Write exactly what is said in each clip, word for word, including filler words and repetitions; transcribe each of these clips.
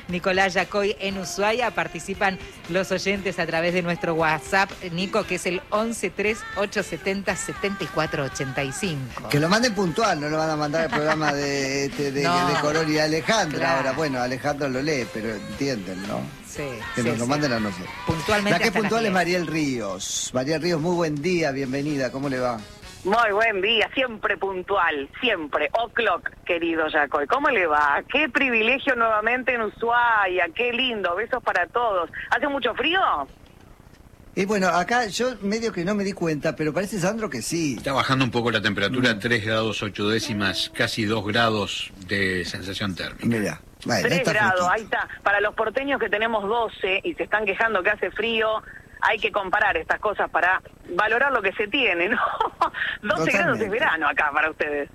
Nicolás Yacoy en Ushuaia. Participan los oyentes a través de nuestro WhatsApp, Nico, que es el once tres ocho setenta setenta y cuatro ochenta y cinco. Que lo manden puntual, no lo van a mandar al programa de, este, de, no, de Corol y Alejandra. claro. Ahora, bueno, Alejandra lo lee, pero entienden, ¿no? Sí, que sí, nos lo sí. manden a nosotros. Puntualmente. La que es puntual es diez. Mariel Ríos. Mariel Ríos, muy buen día, bienvenida, ¿cómo le va? Muy buen día, siempre puntual, siempre. O'clock, querido Yacoy. ¿Cómo le va? Qué privilegio nuevamente en Ushuaia, qué lindo, besos para todos. ¿Hace mucho frío? Y bueno, acá yo medio que no me di cuenta, pero parece, Sandro, que sí. Está bajando un poco la temperatura, Mm. tres grados ocho décimas, casi dos grados de sensación térmica. Mira, bueno, tres está grados, fresquito. ahí está. Para los porteños que tenemos doce y se están quejando que hace frío, hay que comparar estas cosas para valorar lo que se tiene, ¿no? doce grados es verano acá para ustedes.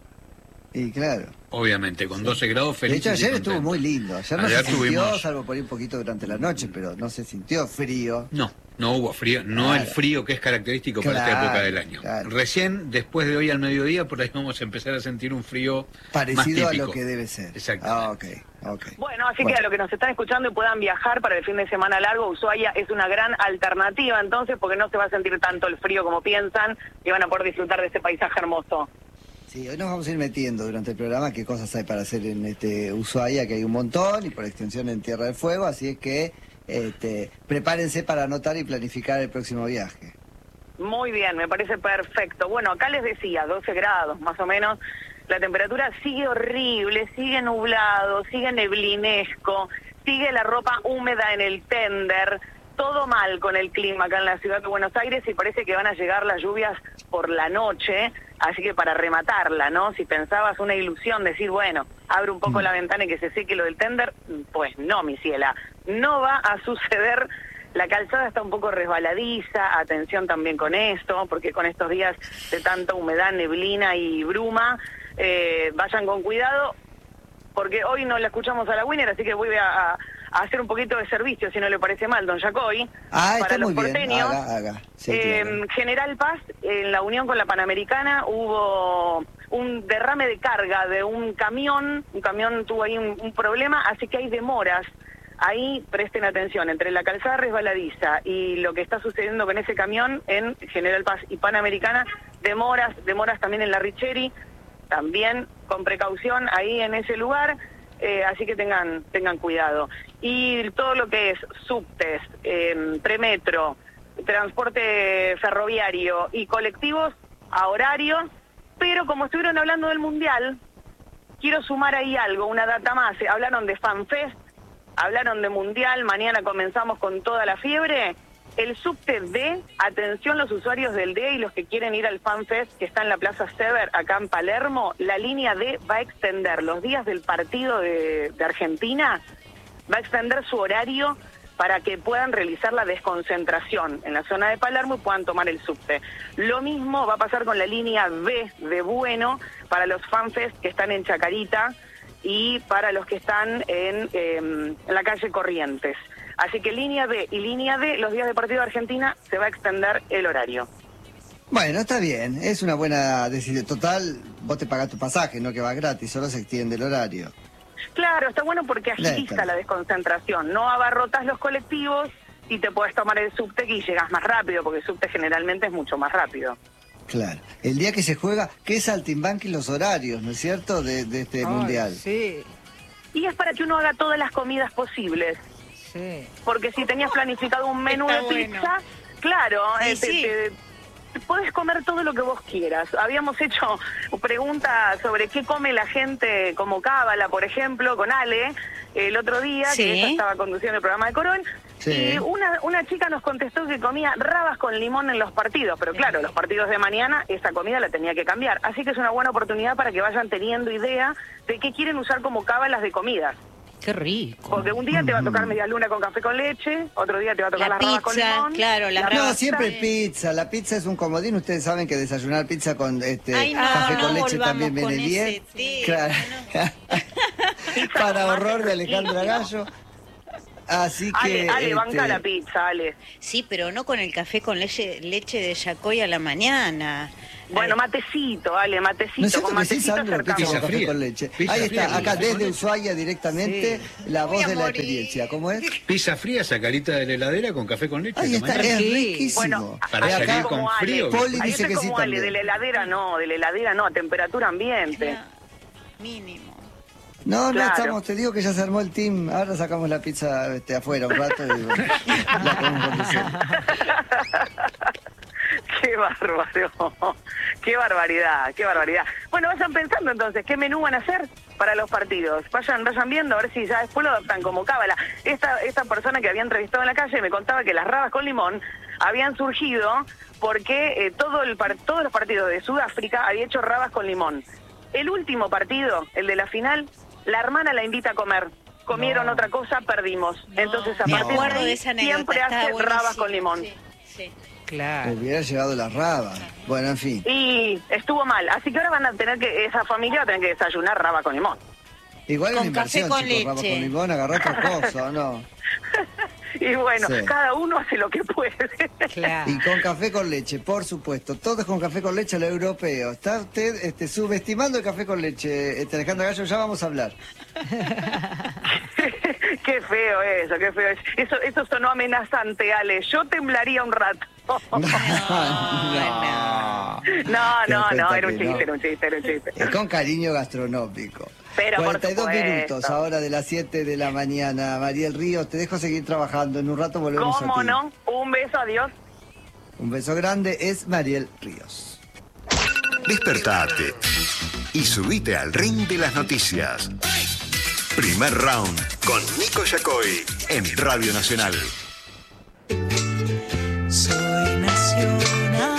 Y claro. Obviamente, con doce grados De hecho, felices. y ayer estuvo contentos. muy lindo. Ayer no Ayer se sintió, tuvimos- salvo por ahí un poquito durante la noche, pero no se sintió frío. No, no hubo frío, no Claro. el frío que es característico para esta Claro, época del año. claro. Recién, después de hoy al mediodía, por ahí vamos a empezar a sentir un frío Parecido más a típico. lo que debe ser. Exactamente. Ah, ok, ok. Bueno, así Bueno. que a los que nos están escuchando y puedan viajar para el fin de semana largo, Ushuaia es una gran alternativa entonces, porque no se va a sentir tanto el frío como piensan y van a poder disfrutar de ese paisaje hermoso. Sí, hoy nos vamos a ir metiendo durante el programa qué cosas hay para hacer en este Ushuaia, que hay un montón, y por extensión en Tierra del Fuego, así es que este, prepárense para anotar y planificar el próximo viaje. Muy bien, me parece perfecto. Bueno, acá les decía, doce grados más o menos. La temperatura sigue horrible, sigue nublado, sigue neblinesco, sigue la ropa húmeda en el tender. Todo mal con el clima acá en la ciudad de Buenos Aires y parece que van a llegar las lluvias por la noche. Así que para rematarla, ¿no? Si pensabas una ilusión, decir, bueno, abre un poco Mm. la ventana y que se seque lo del tender, pues no, mi ciela, no va a suceder. La calzada está un poco resbaladiza, atención también con esto, porque con estos días de tanta humedad, neblina y bruma, eh, vayan con cuidado, porque hoy no la escuchamos a la Winner, así que voy a, a- a hacer un poquito de servicio, si no le parece mal, don Yacoy. Ah, para está los muy bien. porteños. Haga, haga. Sí, Eh, claro. General Paz, en la unión con la Panamericana, hubo un derrame de carga de un camión, un camión tuvo ahí un, un problema, así que hay demoras. Ahí presten atención, entre la calzada resbaladiza y lo que está sucediendo con ese camión en General Paz y Panamericana, demoras, demoras también en la Richeri, también con precaución ahí en ese lugar. Eh, así que tengan tengan cuidado. Y todo lo que es subtes, eh, premetro, transporte ferroviario y colectivos a horario, pero como estuvieron hablando del Mundial, quiero sumar ahí algo, una data más. Hablaron de FanFest, hablaron de Mundial, mañana comenzamos con toda la fiebre. El subte D, atención los usuarios del D y los que quieren ir al FanFest que está en la Plaza Sever, acá en Palermo, la línea D va a extender los días del partido de, de Argentina, va a extender su horario para que puedan realizar la desconcentración en la zona de Palermo y puedan tomar el subte. Lo mismo va a pasar con la línea B de Bueno para los FanFest que están en Chacarita y para los que están en, eh, en la calle Corrientes. Así que línea B y línea D, los días de partido de Argentina, se va a extender el horario. Bueno, está bien, es una buena decisión. Total, vos te pagás tu pasaje, no que va gratis, solo se extiende el horario. Claro, está bueno porque agiliza Neta. la desconcentración. No abarrotas los colectivos y te puedes tomar el subte y llegas más rápido, porque el subte generalmente es mucho más rápido. Claro. El día que se juega, ¿qué saltimbanqui los horarios, no es cierto? De, de este Ay, mundial. Sí, Y es para que uno haga todas las comidas posibles. sí. Porque si tenías planificado un menú Está de bueno. pizza, claro, Sí, eh, te- sí. te- te podés comer todo lo que vos quieras. Habíamos hecho preguntas sobre qué come la gente como cábala, por ejemplo, con Ale, el otro día, Sí. que ella estaba conduciendo el programa de Corón, Sí. y una, una chica nos contestó que comía rabas con limón en los partidos, pero claro, los partidos de mañana esa comida la tenía que cambiar. Así que es una buena oportunidad para que vayan teniendo idea de qué quieren usar como cábalas de comidas. Qué rico. Porque un día te va a tocar media luna con café con leche, otro día te va a tocar La las rabas con pizza, limón. claro, la la rabas. No, pizza. siempre pizza. La pizza es un comodín. Ustedes saben que desayunar pizza con este Ay, no, café no con leche volvamos también viene con bien. ese tema, Claro. Pizza Para con horror de mate Alejandra riquísimo. Gallo. Así que... Ale, Ale, banca este, la pizza, Ale. Sí, pero no con el café con leche, leche de Yacoy a la mañana. Bueno, Eh, matecito, Ale, matecito, ¿No es cierto con que sí, matecito Sandro, pizza acercamos. con café fría. con leche? Pizza Ahí fría está, con acá café con desde leche. Ushuaia directamente, la Voy voz a de la morir. experiencia. ¿Cómo es? Pizza fría, sacarita de la heladera con café con leche. Ahí de está, mañana. es Sí. riquísimo. Bueno, Para ahí salir estoy con como Ale. frío. Poli Ahí dice estoy que sí como Ale, también. de la heladera no, de la heladera no, a temperatura ambiente. claro, mínimo. No, no, Claro. estamos, te digo que ya se armó el team. Ahora sacamos la pizza este, afuera un rato y bueno, la comemos por diciembre. Qué bárbaro, qué barbaridad, qué barbaridad. Bueno, vayan pensando entonces, ¿qué menú van a hacer para los partidos? Vayan, vayan viendo a ver si ya después lo adoptan como cábala. Esta, esta persona que había entrevistado en la calle me contaba que las rabas con limón habían surgido porque eh, todo el par- todos los partidos de Sudáfrica había hecho rabas con limón. El último partido, el de la final, la hermana la invita a comer. Comieron No. otra cosa, perdimos. Entonces a Me partir acuerdo de de ahí esa anécdota. siempre estaba hace rabas buenísima. con limón. Sí, sí. Claro. Hubiera llegado la raba. Bueno, en fin. Y estuvo mal, así que ahora van a tener que, esa familia va a tener que desayunar raba con limón. Igual Con una inversión, café con chicos, raba leche. con limón, agarrá otra cosa, ¿o no? Y bueno, Sí. cada uno hace lo que puede. Claro. Y con café con leche, por supuesto. Todos con café con leche, lo europeo. ¿Está usted este, subestimando el café con leche, este, Alejandra Gallo? Ya vamos a hablar. Qué feo eso, qué feo eso. Eso, eso sonó amenazante, Ale. Yo temblaría un rato. No, No, no, Te das no, cuenta era un que chiste, no. era un chiste, era un chiste. Es con cariño gastronómico. Pero por cuarenta y dos supuesto. minutos, ahora de las siete de la mañana. Mariel Ríos, te dejo seguir trabajando. En un rato volvemos a ¿Cómo ti. no? Un beso, adiós. Un beso grande, es Mariel Ríos. Despertate y subite al ring de las noticias. Primer round con Nico Yacoy en Radio Nacional. Soy nacional.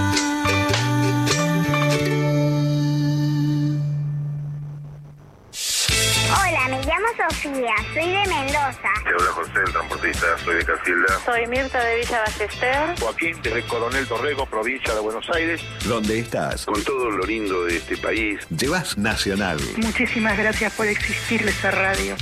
Hola, me llamo Sofía, soy de Mendoza. Te habla José, el transportista, soy de Casilda. Soy Mirta de Villa Ballester. Joaquín, desde Coronel Torrego, provincia de Buenos Aires. ¿Dónde estás? Con todo lo lindo de este país. Llevas Nacional. Muchísimas gracias por existir esa radio.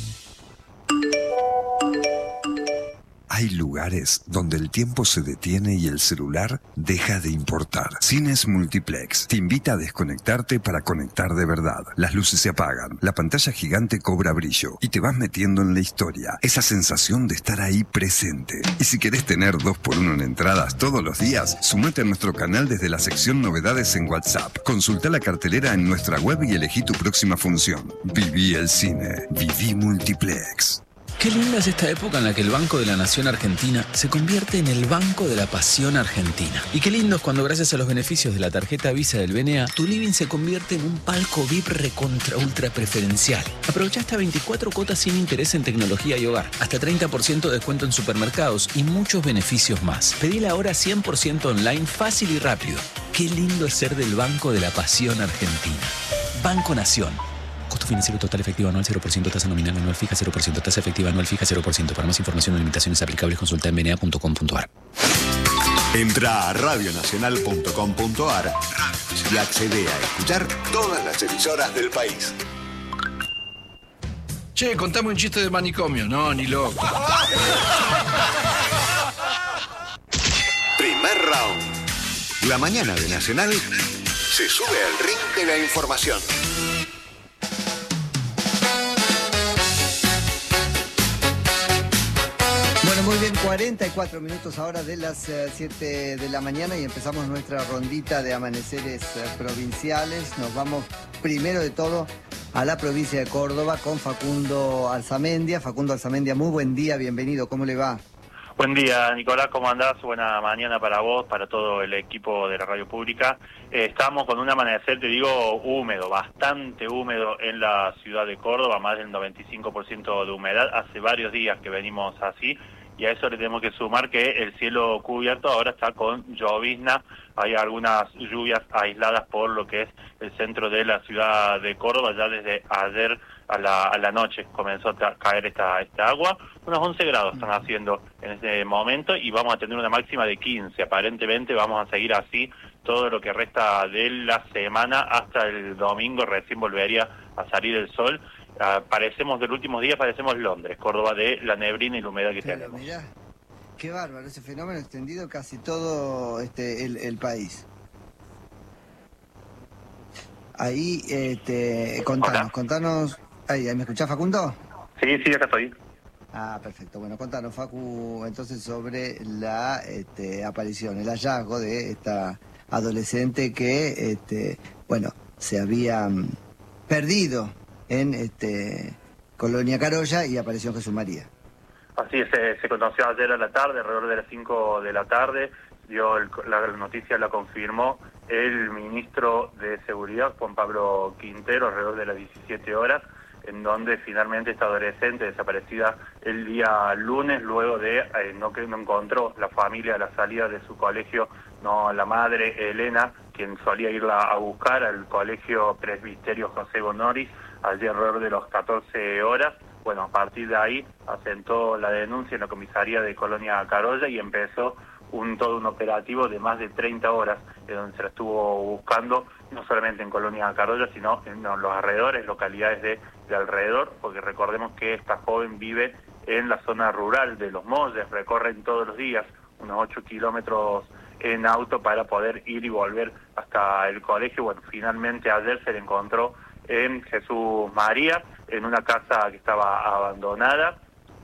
Hay lugares donde el tiempo se detiene y el celular deja de importar. Cines Multiplex te invita a desconectarte para conectar de verdad. Las luces se apagan, la pantalla gigante cobra brillo y te vas metiendo en la historia. Esa sensación de estar ahí presente. Y si querés tener dos por uno en entradas todos los días, sumate a nuestro canal desde la sección Novedades en WhatsApp. Consulta la cartelera en nuestra web y elegí tu próxima función. Viví el cine. Viví Multiplex. Qué linda es esta época en la que el Banco de la Nación Argentina se convierte en el Banco de la Pasión Argentina. Y qué lindo es cuando gracias a los beneficios de la tarjeta Visa del B N A, tu living se convierte en un palco V I P recontra ultra preferencial. Aprovecha hasta veinticuatro cuotas sin interés en tecnología y hogar, hasta treinta por ciento de descuento en supermercados y muchos beneficios más. Pedila ahora cien por ciento online, fácil y rápido. Qué lindo es ser del Banco de la Pasión Argentina. Banco Nación. Costo financiero total efectivo anual cero por ciento, tasa nominal anual fija cero por ciento, tasa efectiva anual fija cero por ciento. Para más información o limitaciones aplicables consulta en b n a punto com punto a r. Entra a radio nacional punto com punto a r y accede a escuchar todas las emisoras del país. Che, contame un chiste de manicomio. No, ni loco. Primer round. La mañana de Nacional se sube al ring de la información. Bueno, muy bien, cuarenta y cuatro minutos ahora de las eh, siete de la mañana y empezamos nuestra rondita de amaneceres eh, provinciales. Nos vamos primero de todo a la provincia de Córdoba con Facundo Alzamendia. Facundo Alzamendia, muy buen día, bienvenido, ¿cómo le va? Buen día, Nicolás, ¿cómo andás? Buena mañana para vos, para todo el equipo de la radio pública. Eh, estamos con un amanecer, te digo, húmedo, bastante húmedo en la ciudad de Córdoba, más del noventa y cinco por ciento de humedad. Hace varios días que venimos así y a eso le tenemos que sumar que el cielo cubierto ahora está con llovizna. Hay algunas lluvias aisladas por lo que es el centro de la ciudad de Córdoba. Ya desde ayer a la, a la noche comenzó a caer esta, esta agua. Unos once grados están haciendo en este momento y vamos a tener una máxima de quince. Aparentemente vamos a seguir así todo lo que resta de la semana hasta el domingo. Recién volvería a salir el sol ah, parecemos, del últimos días parecemos Londres, Córdoba, de la neblina y la humedad que Pero tenemos. mirá, qué bárbaro, ese fenómeno extendido casi todo este el, el país. Ahí, este, contanos, Hola. contanos... Ahí, ¿me escuchás, Facundo? Sí, sí, acá estoy. Ah, perfecto. Bueno, contanos, Facu, entonces sobre la este, aparición, el hallazgo de esta adolescente que, este, bueno, se había mm, perdido en este, Colonia Carolla y apareció en Jesús María. Así es, se, se conoció ayer a la tarde, alrededor de las cinco de la tarde, dio el, la, la noticia la confirmó el ministro de Seguridad, Juan Pablo Quintero, alrededor de las diecisiete horas, en donde finalmente esta adolescente desaparecida el día lunes, luego de eh, no que no encontró la familia a la salida de su colegio, no la madre Elena, quien solía irla a buscar al colegio Presbiterio José Bonoris, allí alrededor de las catorce horas. Bueno, a partir de ahí asentó la denuncia en la comisaría de Colonia Carolla y empezó un todo un operativo de más de treinta horas, en donde se la estuvo buscando, no solamente en Colonia Carolla, sino en los alrededores, localidades de, de alrededor, porque recordemos que esta joven vive en la zona rural de Los Molles, recorren todos los días unos ocho kilómetros en auto para poder ir y volver hasta el colegio. Bueno, finalmente ayer se le encontró en Jesús María, en una casa que estaba abandonada.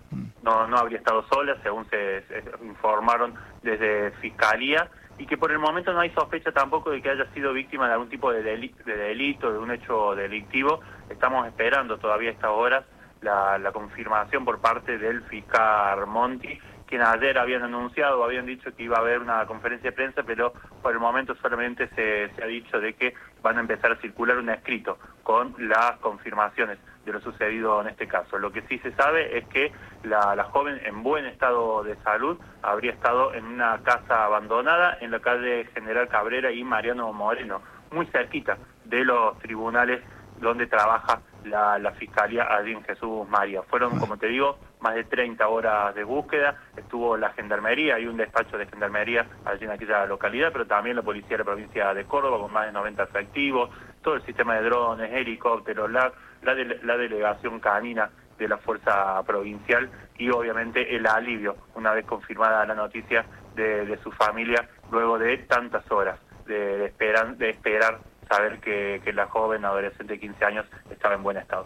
No, no habría estado sola, según se, se informaron desde Fiscalía, y que por el momento no hay sospecha tampoco de que haya sido víctima de algún tipo de, deli de delito, de un hecho delictivo. Estamos esperando todavía a estas horas la, la confirmación por parte del fiscal Monti, quien ayer habían anunciado, habían dicho que iba a haber una conferencia de prensa, pero por el momento solamente se, se ha dicho de que van a empezar a circular un escrito con las confirmaciones de lo sucedido en este caso. Lo que sí se sabe es que la, la joven en buen estado de salud habría estado en una casa abandonada en la calle General Cabrera y Mariano Moreno, muy cerquita de los tribunales donde trabaja la, la Fiscalía allí en Jesús María. Fueron, como te digo, más de treinta horas de búsqueda, estuvo la Gendarmería, hay un despacho de Gendarmería allí en aquella localidad, pero también la Policía de la Provincia de Córdoba con más de noventa efectivos, todo el sistema de drones, helicópteros, la, la, de, la delegación canina de la Fuerza Provincial y obviamente el alivio, una vez confirmada la noticia de, de su familia, luego de tantas horas de, de, esperan, de esperar saber que, que la joven adolescente de quince años estaba en buen estado.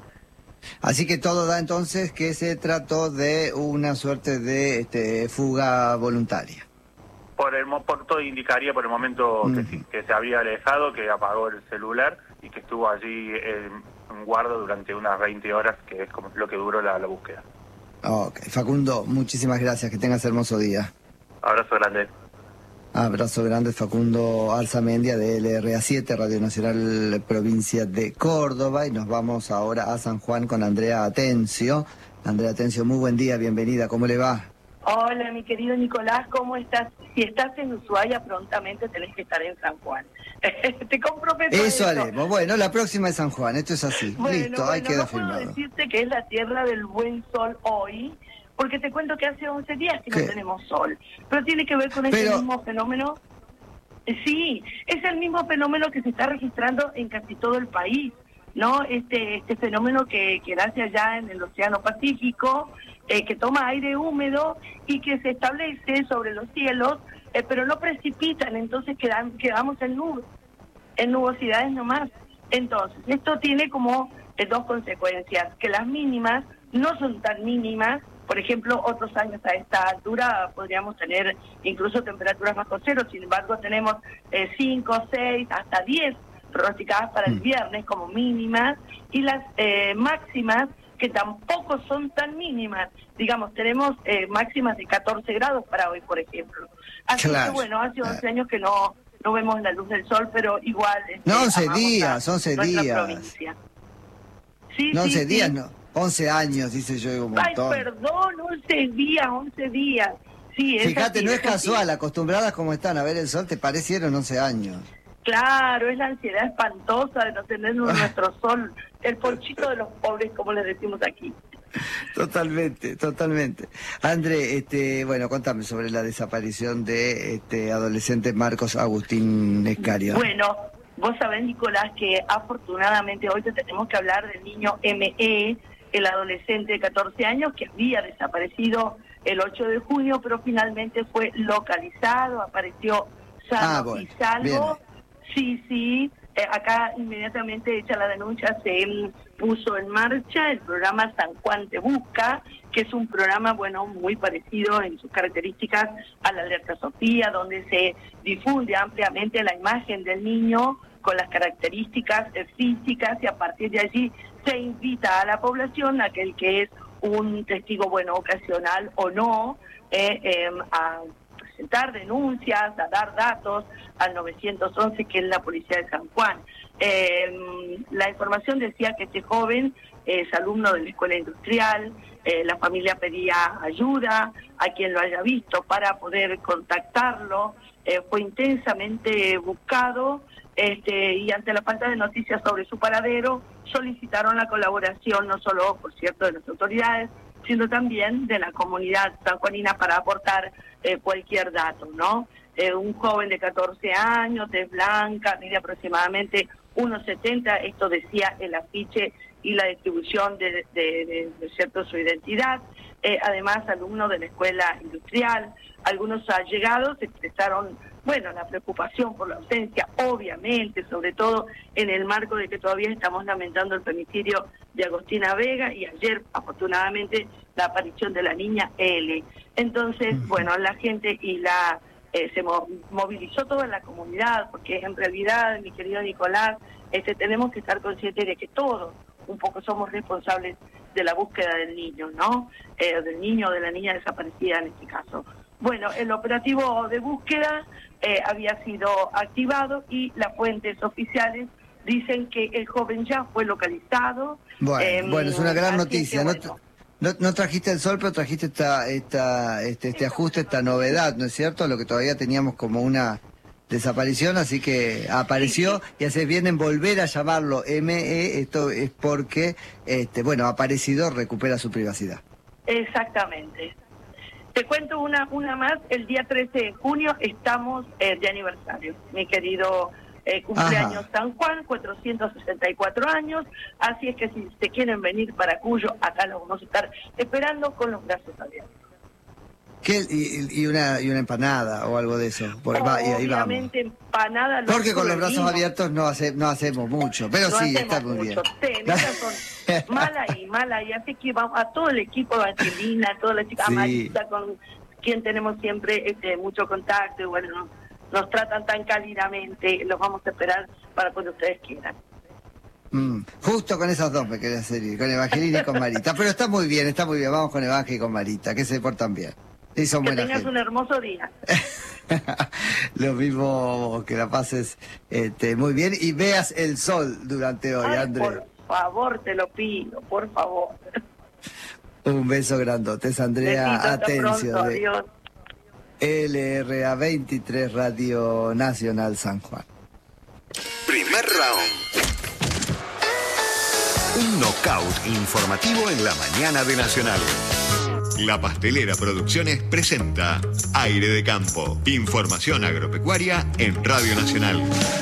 Así que todo da entonces que se trató de una suerte de este, fuga voluntaria. Por el por todo indicaría por el momento mm. que, sí, que se había alejado, que apagó el celular y que estuvo allí en, en guarda durante unas veinte horas, que es como lo que duró la, la búsqueda. Ok, Facundo, muchísimas gracias, que tengas hermoso día. Abrazo grande. Abrazo grande, Facundo Alzamendia de L R A siete, Radio Nacional Provincia de Córdoba, y nos vamos ahora a San Juan con Andrea Atencio. Andrea Atencio, muy buen día, bienvenida, ¿cómo le va? Hola, mi querido Nicolás, ¿cómo estás? Si estás en Ushuaia, prontamente tenés que estar en San Juan. Te comprometo eso. Eso haremos, bueno, la próxima es San Juan, esto es así, bueno, listo, bueno, ahí queda no firmado. Puedo decirte que es la tierra del buen sol hoy, porque te cuento que hace once días que ¿Qué? no tenemos sol, pero tiene que ver con ese pero... mismo fenómeno. Sí, es el mismo fenómeno que se está registrando en casi todo el país, ¿no? Este este fenómeno que, que nace allá en el Océano Pacífico, eh, que toma aire húmedo y que se establece sobre los cielos, eh, pero no precipitan, entonces quedan, quedamos en nubes, en nubosidades nomás. Entonces, esto tiene como eh, dos consecuencias, que las mínimas no son tan mínimas. Por ejemplo, otros años a esta altura podríamos tener incluso temperaturas bajo cero, sin embargo tenemos cinco, seis, hasta diez pronosticadas para el viernes como mínimas, y las eh, máximas que tampoco son tan mínimas, digamos, tenemos eh, máximas de catorce grados para hoy, por ejemplo. Así claro, que bueno, hace once claro. años que no, no vemos la luz del sol, pero igual... Este, no, once días, once días. Provincia. Sí, no, sí, once sí. días no. once años, dice yo, un montón. Ay, perdón, once días, once días. Sí, es Fíjate, así, no es, es casual, así. Acostumbradas como están a ver el sol, te parecieron once años. Claro, es la ansiedad espantosa de no tener nuestro sol, el ponchito de los pobres, como les decimos aquí. Totalmente, totalmente. André, este, bueno, contame sobre la desaparición de este adolescente Marcos Agustín Escario. Bueno, Vos sabés, Nicolás, que afortunadamente hoy te tenemos que hablar del niño M E, el adolescente de catorce años que había desaparecido el ocho de junio, pero finalmente fue localizado, apareció sano ah, bueno, y salvo. bien. Sí, sí, eh, acá inmediatamente hecha la denuncia se mm, puso en marcha el programa San Juan Te Busca, que es un programa, bueno, muy parecido en sus características a la Alerta Sofía, donde se difunde ampliamente la imagen del niño con las características eh, físicas, y a partir de allí se invita a la población, aquel que es un testigo, bueno, ocasional o no, eh, eh, a presentar denuncias, a dar datos al nueve once, que es la policía de San Juan. Eh, la información decía que este joven es alumno de la escuela industrial, eh, la familia pedía ayuda a quien lo haya visto para poder contactarlo, eh, fue intensamente buscado, este, y ante la falta de noticias sobre su paradero, solicitaron la colaboración no solo, por cierto, de las autoridades, sino también de la comunidad sanjuanina para aportar eh, cualquier dato, ¿no? Eh, un joven de catorce años, tez blanca, mide aproximadamente uno setenta, esto decía el afiche y la distribución de, de, de, de cierto su identidad, eh, además alumno de la escuela industrial. Algunos allegados expresaron, bueno, la preocupación por la ausencia, obviamente, sobre todo en el marco de que todavía estamos lamentando el femicidio de Agostina Vega y ayer, afortunadamente, la aparición de la niña L. Entonces, uh-huh. bueno, la gente y la eh, se mo- movilizó toda la comunidad, porque en realidad, mi querido Nicolás, este, tenemos que estar conscientes de que todos un poco somos responsables de la búsqueda del niño, ¿no? Eh, del niño o de la niña desaparecida en este caso. Bueno, el operativo de búsqueda eh, había sido activado y las fuentes oficiales dicen que el joven ya fue localizado. Bueno, eh, bueno es una gran noticia. Que, bueno, no, no, no trajiste el sol, pero trajiste esta, esta, este, este ajuste, esta novedad, ¿no es cierto? Lo que todavía teníamos como una desaparición, así que apareció, sí, sí. Y haces bien en volver a llamarlo M E, esto es porque, este, bueno, aparecido recupera su privacidad. Exactamente. Te cuento una una más, el día trece de junio estamos eh, de aniversario, mi querido eh, cumpleaños Ajá. San Juan, cuatrocientos sesenta y cuatro años, así es que si se quieren venir para Cuyo, acá los vamos a estar esperando con los brazos abiertos. ¿Qué? Y, y una y una empanada o algo de eso. Por, va, y ahí Obviamente vamos. empanada. Porque con los brazos abiertos no hace, no hacemos mucho, pero no sí, está muy mucho. bien. Ten, mala y mala y así que vamos a todo el equipo de Angelina, a toda la chica sí. Marisa, con quien tenemos siempre este mucho contacto y bueno, nos, nos tratan tan cálidamente, los vamos a esperar para cuando ustedes quieran. Mm, justo con esos dos me quería hacer, con Evangelina y con Marita, pero está muy bien, está muy bien, vamos con Evangelina y con Marita, que se portan bien. Sí, son que tengas gente. Un hermoso día. Lo mismo, que la pases este, muy bien y veas el sol durante hoy, Ay, André. Por favor, te lo pido, por favor. Un beso grandote, es Andrea Besito, Atencio pronto, de adiós. L R A veintitrés Radio Nacional San Juan. Primer round. Un knockout informativo en la mañana de Nacional. La Pastelera Producciones presenta Aire de Campo. Información agropecuaria en Radio Nacional.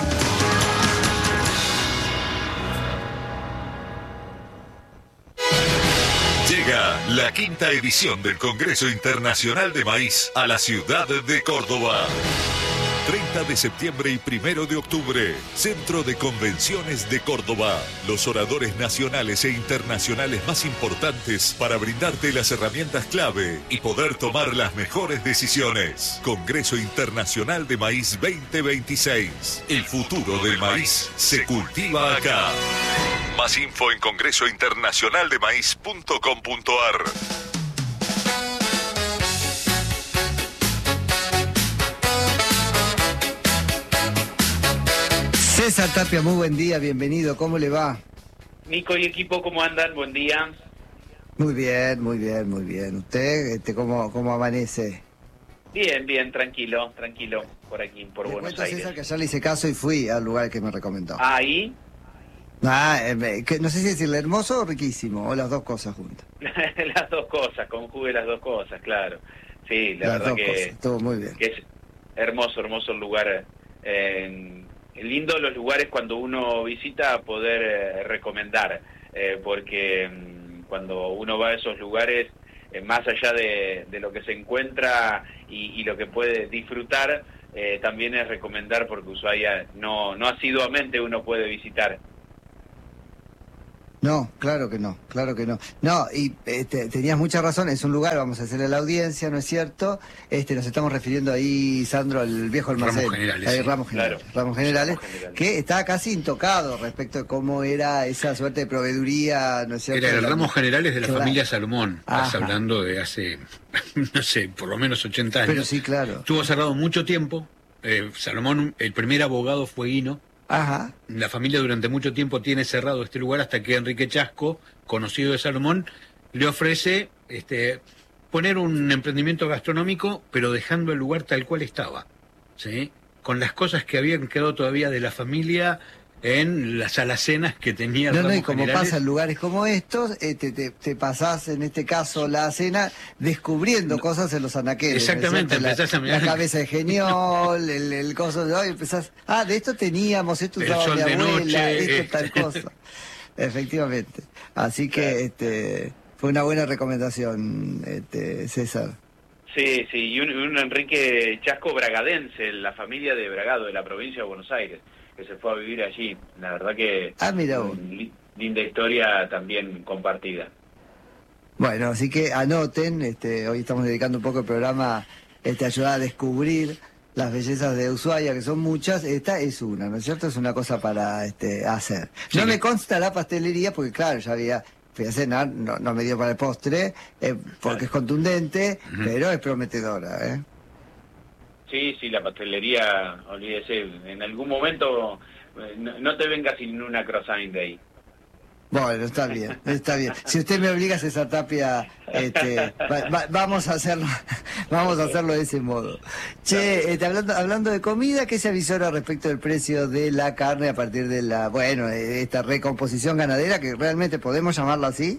Llega la quinta edición del Congreso Internacional de Maíz a la ciudad de Córdoba. treinta de septiembre y primero de octubre, Centro de Convenciones de Córdoba. Los oradores nacionales e internacionales más importantes para brindarte las herramientas clave y poder tomar las mejores decisiones. Congreso Internacional de Maíz veinte veintiséis. El futuro del maíz se cultiva acá. Más info en congreso internacional de maíz punto com punto a r. César Tapia, muy buen día, bienvenido, ¿cómo le va? Nico y equipo, ¿cómo andan? Buen día. Muy bien, muy bien, muy bien. ¿Usted este, cómo, cómo amanece? Bien, bien, tranquilo, tranquilo, por aquí, por le Buenos cuento, Aires. César, que ayer le hice caso y fui al lugar que me recomendó. ¿Ahí? Ah, eh, que, no sé si decirle hermoso o riquísimo, o las dos cosas juntas. Las dos cosas, conjugue las dos cosas, claro. Sí, la las verdad dos que, cosas, estuvo muy bien. que es hermoso, hermoso el lugar. Eh, lindo los lugares cuando uno visita poder eh, recomendar, eh, porque mm, cuando uno va a esos lugares, eh, más allá de, de lo que se encuentra y, y lo que puede disfrutar, eh, también es recomendar, porque Ushuaia no, no asiduamente uno puede visitar. No, claro que no, claro que no. No, y este, tenías mucha razón, es un lugar, vamos a hacerle a la audiencia, ¿no es cierto? Este, nos estamos refiriendo ahí, Sandro, al viejo almacén. Ramos Generales. Ahí, Sí. Ramos Generales, Claro. Ramos Generales, Ramos Generales. que estaba casi intocado respecto de cómo era esa suerte de proveeduría, ¿no es cierto? Era el La- Ramos Generales de la Claro. familia Salomón. Estás Ajá. hablando de hace, no sé, por lo menos ochenta años. Pero sí, claro. Estuvo cerrado mucho tiempo. Eh, Salomón, el primer abogado fueguino. Ajá. La familia durante mucho tiempo tiene cerrado este lugar hasta que Enrique Chasco, conocido de Salomón, le ofrece este, poner un emprendimiento gastronómico, pero dejando el lugar tal cual estaba, ¿sí? Con las cosas que habían quedado todavía de la familia en las alacenas que tenía el No, no, Ramos y como Generales. pasa en lugares como estos, eh, te, te, te pasás, en este caso, la cena, descubriendo cosas en los anaqueles. ¿no es Exactamente, cierto? La- empezás a mirar- La cabeza de geniol, el, el coso de hoy, empezás, ah, de esto teníamos, esto El usaba sol mi de abuela, noche, esto eh. tal cosa. Efectivamente. Así que este fue una buena recomendación, este, César. Sí, sí, y un, un Enrique Chasco bragadense, la familia de Bragado, de la provincia de Buenos Aires, que se fue a vivir allí. La verdad que Ah, mira vos. li- linda historia también compartida. Bueno, así que anoten, este, hoy estamos dedicando un poco el programa este, a ayudar a descubrir las bellezas de Ushuaia, que son muchas. Esta es una, ¿no es cierto? Es una cosa para este, hacer. No me consta la pastelería, porque claro, ya había, fui a cenar, no, no me dio para el postre, eh, porque es contundente, pero es prometedora, ¿eh? Sí, sí, la pastelería, olvídese, en algún momento eh, no, no te vengas sin una croissant de ahí. Bueno, está bien, está bien. Si usted me obliga, César Tapia, este, va- va- vamos a hacerlo, vamos a hacerlo de ese modo. Che, este, hablando, hablando de comida, ¿qué se avisora respecto del precio de la carne a partir de la, bueno, de esta recomposición ganadera, que realmente podemos llamarla así?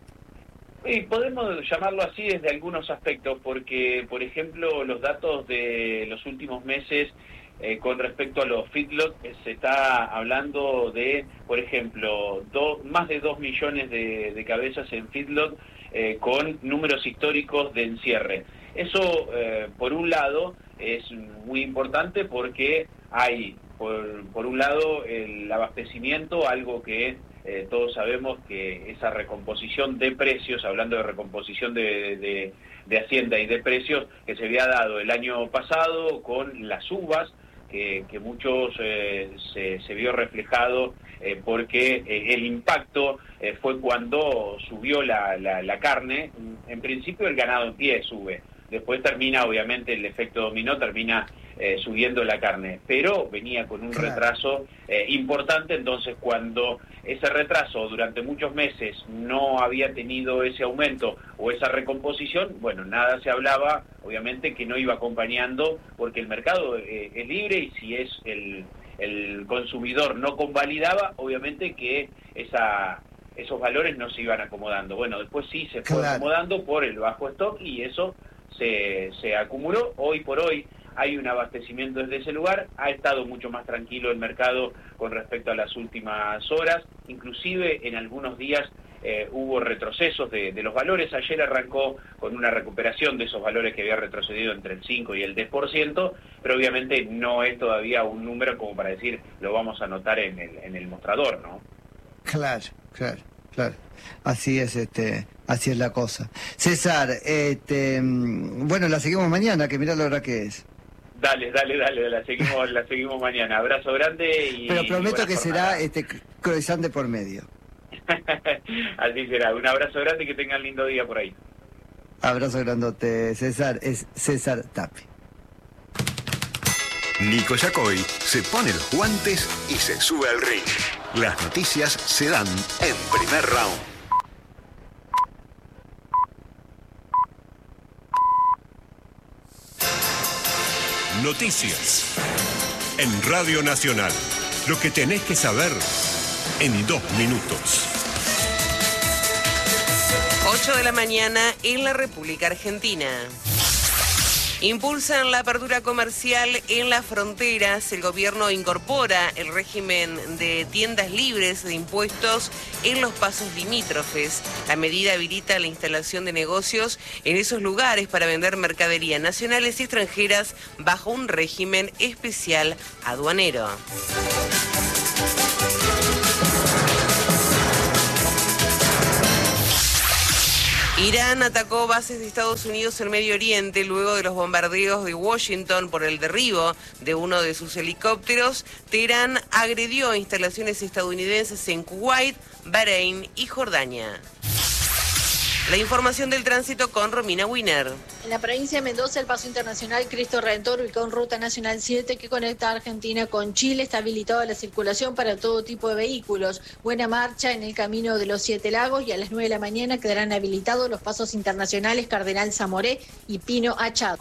Y podemos llamarlo así desde algunos aspectos, porque, por ejemplo, los datos de los últimos meses eh, con respecto a los feedlot, eh, se está hablando de, por ejemplo, do, más de dos millones de, de cabezas en feedlot eh, con números históricos de encierre. Eso, eh, por un lado, es muy importante porque hay, por, por un lado, el abastecimiento, algo que eh, todos sabemos que esa recomposición de precios, hablando de recomposición de, de, de Hacienda y de precios, que se había dado el año pasado con las uvas, que, que muchos eh, se, se vio reflejado eh, porque eh, el impacto eh, fue cuando subió la, la, la carne. En principio el ganado en pie sube, después termina, obviamente, el efecto dominó, termina eh, subiendo la carne, pero venía con un Claro. retraso eh, importante. Entonces, cuando ese retraso durante muchos meses no había tenido ese aumento o esa recomposición, bueno, nada se hablaba, obviamente, que no iba acompañando, porque el mercado eh, es libre, y si es el, el consumidor no convalidaba, obviamente que esa esos valores no se iban acomodando. Bueno, después sí se fue Claro. acomodando por el bajo stock, y eso se, se acumuló. Hoy por hoy hay un abastecimiento desde ese lugar, ha estado mucho más tranquilo el mercado con respecto a las últimas horas, inclusive en algunos días eh, hubo retrocesos de, de los valores. Ayer arrancó con una recuperación de esos valores que había retrocedido entre el cinco y el diez por ciento, pero obviamente no es todavía un número como para decir lo vamos a notar en el, en el mostrador, ¿no? Claro, claro, claro. Así es, este, así es la cosa. César, este, mm, bueno, la seguimos mañana, que mirá la hora que es. Dale, dale, dale, la seguimos, la seguimos mañana. Abrazo grande y Pero y prometo buena que jornada. será este croissant de por medio. Así será. Un abrazo grande y que tengan lindo día por ahí. Abrazo grandote, César. Es César Tapi. Nico Yacoy se pone los guantes y se sube al ring. Las noticias se dan en primer round. Noticias en Radio Nacional. Lo que tenés que saber en dos minutos. ocho de la mañana en la República Argentina. Impulsan la apertura comercial en las fronteras. El gobierno incorpora el régimen de tiendas libres de impuestos en los pasos limítrofes. La medida habilita la instalación de negocios en esos lugares para vender mercadería nacionales y extranjeras bajo un régimen especial aduanero. Irán atacó bases de Estados Unidos en Medio Oriente luego de los bombardeos de Washington por el derribo de uno de sus helicópteros. Teherán agredió instalaciones estadounidenses en Kuwait, Bahrein y Jordania. La información del tránsito con Romina Wiener. En la provincia de Mendoza, el paso internacional Cristo Redentor, ubicado en Ruta Nacional siete, que conecta a Argentina con Chile, está habilitada la circulación para todo tipo de vehículos. Buena marcha en el camino de los Siete Lagos y a las nueve de la mañana quedarán habilitados los pasos internacionales Cardenal Zamoré y Pino Achado.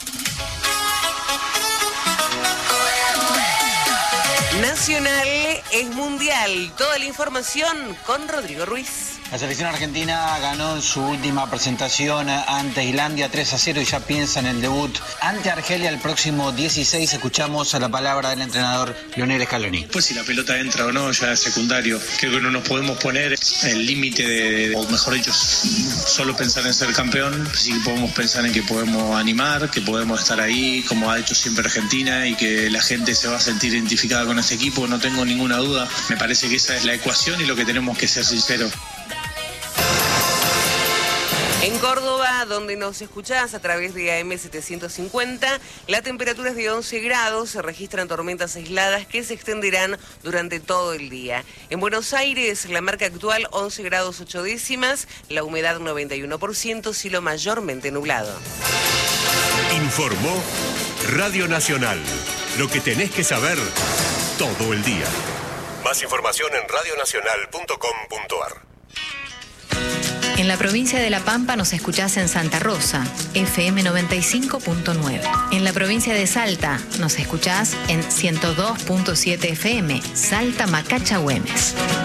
Nacional es mundial. Toda la información con Rodrigo Ruiz. La selección argentina ganó en su última presentación ante Islandia tres a cero y ya piensa en el debut ante Argelia el próximo dieciséis. Escuchamos a la palabra del entrenador Lionel Scaloni. Pues si la pelota entra o no ya es secundario. Creo que no nos podemos poner el límite de, o mejor dicho, solo pensar en ser campeón. Sí que podemos pensar en que podemos animar, que podemos estar ahí como ha hecho siempre Argentina y que la gente se va a sentir identificada con este equipo. No tengo ninguna duda. Me parece que esa es la ecuación y lo que tenemos que ser sinceros. En Córdoba, donde nos escuchás a través de A M setecientos cincuenta, la temperatura es de once grados, se registran tormentas aisladas que se extenderán durante todo el día. En Buenos Aires, la marca actual once grados ocho décimas, la humedad noventa y uno por ciento, cielo mayormente nublado. Informó Radio Nacional, lo que tenés que saber todo el día. Más información en radio nacional punto com punto a r. En la provincia de La Pampa nos escuchás en Santa Rosa, F M noventa y cinco punto nueve. En la provincia de Salta nos escuchás en ciento dos punto siete F M, Salta Macacha Güemes.